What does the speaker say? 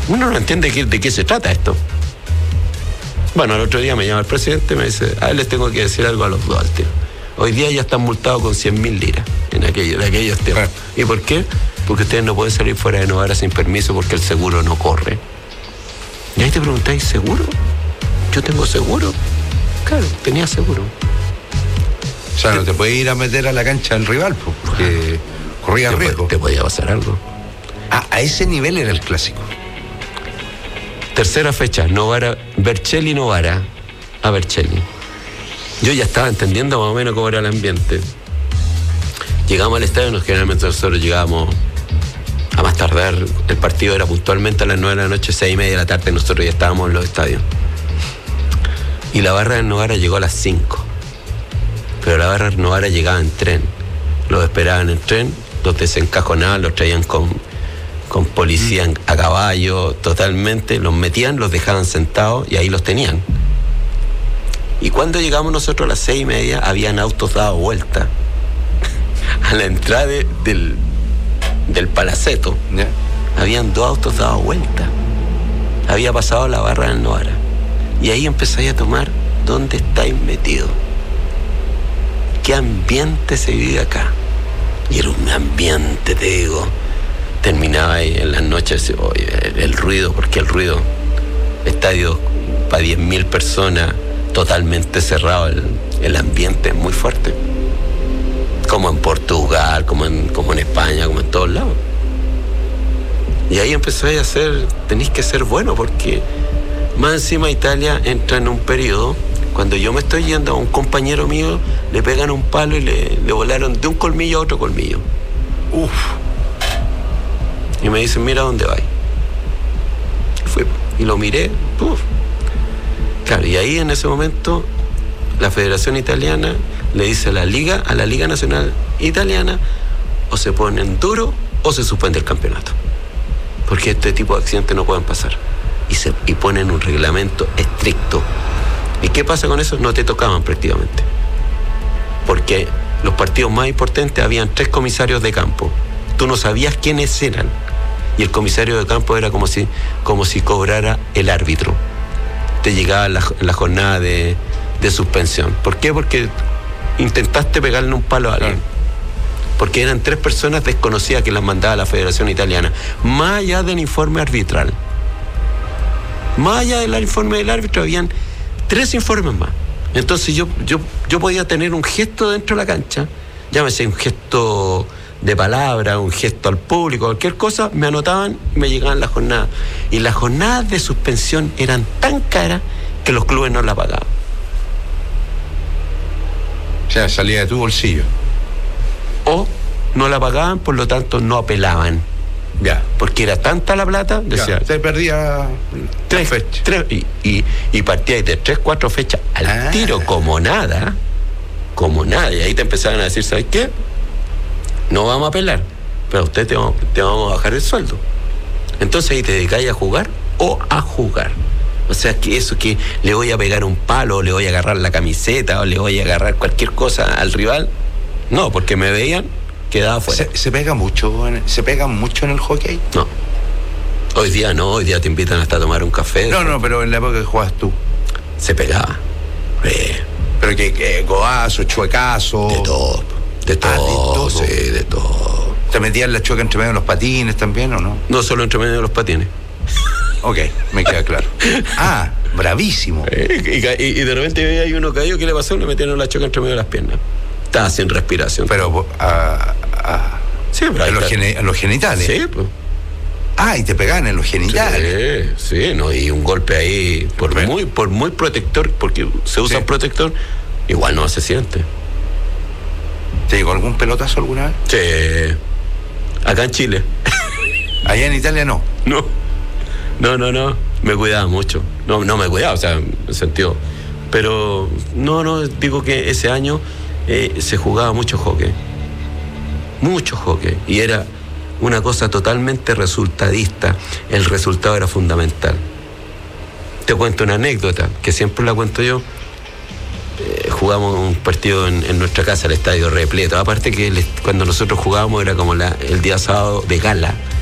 Uno no entiende de qué se trata esto. Bueno, el otro día me llama el presidente y me dice, a él les tengo que decir algo a los dos al tiro. Hoy día ya están multados con 100.000 liras de aquellos tiempos. ¿Y por qué? Porque ustedes no pueden salir fuera de Novara sin permiso porque el seguro no corre. Y ahí te preguntáis, ¿seguro? Yo tengo seguro. Claro, tenía seguro. O sea, no te puedes ir a meter a la cancha del rival porque corría riesgo. Te podía pasar algo. A ese nivel era el clásico. Tercera fecha, Novara, Vercelli Novara, a Vercelli. Yo ya estaba entendiendo más o menos cómo era el ambiente. Llegamos al estadio, generalmente nosotros llegábamos a más tardar. El partido era puntualmente a las 9 de la noche, 6:30 de la tarde, nosotros ya estábamos en los estadios. Y la barra de Novara llegó a las 5. Pero la barra de Novara llegaba en tren. Los esperaban en tren, los desencajonaban, los traían con policía a caballo, totalmente, los metían, los dejaban sentados y ahí los tenían. Y cuando llegamos nosotros a las 6:30, habían autos dados vuelta a la entrada del Palaceto. Yeah. Habían 2 autos dados vuelta. Había pasado la barra del Novara. Y ahí empezáis a tomar dónde estáis metidos. ¿Qué ambiente se vive acá? Y era un ambiente, te digo. Terminaba ahí en las noches, el ruido, porque el ruido, estadio para 10.000 personas, totalmente cerrado, el ambiente es muy fuerte. Como en Portugal, como en España, como en todos lados. Y ahí empecé a hacer, tenéis que ser bueno, porque más encima Italia entra en un periodo, cuando yo me estoy yendo, a un compañero mío le pegan un palo y le volaron de un colmillo a otro colmillo. Uf. Y me dicen, mira dónde vais. Y lo miré, ¡puf! Claro, y ahí en ese momento la Federación Italiana le dice a la Liga Nacional Italiana, o se ponen duro o se suspende el campeonato. Porque este tipo de accidentes no pueden pasar. Y ponen un reglamento estricto. ¿Y qué pasa con eso? No te tocaban prácticamente. Porque los partidos más importantes habían 3 comisarios de campo. Tú no sabías quiénes eran. Y el comisario de campo era como si cobrara el árbitro. Te llegaba la jornada de suspensión. ¿Por qué? Porque intentaste pegarle un palo a alguien. Porque eran 3 personas desconocidas que las mandaba la Federación Italiana. Más allá del informe arbitral. Más allá del informe del árbitro, habían 3 informes más. Entonces yo podía tener un gesto dentro de la cancha, llámese un gesto de palabra, un gesto al público, cualquier cosa, me anotaban y me llegaban las jornadas. Y las jornadas de suspensión eran tan caras que los clubes no la pagaban. O sea, salía de tu bolsillo. O no la pagaban, por lo tanto no apelaban. Ya. Porque era tanta la plata, decía. Te perdía 3 fechas. Y partía de 3, 4 fechas al tiro, como nada. Y ahí te empezaban a decir, ¿sabes qué? No vamos a apelar, pero a usted te vamos a bajar el sueldo. Entonces ahí te dedicáis a jugar o a jugar. O sea, que eso que le voy a pegar un palo, o le voy a agarrar la camiseta, o le voy a agarrar cualquier cosa al rival. No, porque me veían, quedaba fuera. ¿Se pega mucho en el hockey? No. Hoy día no, hoy día te invitan hasta a tomar un café. No, pero en la época que jugabas tú. Se pegaba. Pero que codazo, chuecazo. De todo. Sí, de todo. ¿Te metías la chueca entre medio de los patines también o no? No solo entre medio de los patines. Ok, me queda claro. Bravísimo. Y de repente veía ahí uno caído, ¿qué le pasó? Le metieron la chueca entre medio de las piernas. Estaba sin respiración. Pero sí, en los genitales. Sí, pues. Y te pegaban en los genitales. Sí, no, y un golpe ahí, por muy protector, porque se usa protector, igual no se siente. ¿Te llegó algún pelotazo alguna vez? Sí. Acá en Chile. Allá en Italia no. No. Me cuidaba mucho. No me cuidaba, o sea, en sentido. Pero digo que ese año se jugaba mucho hockey. Mucho hockey. Y era una cosa totalmente resultadista. El resultado era fundamental. Te cuento una anécdota, que siempre la cuento yo. Jugamos un partido en nuestra casa, el estadio repleto. Aparte que cuando nosotros jugábamos era como el día sábado de gala.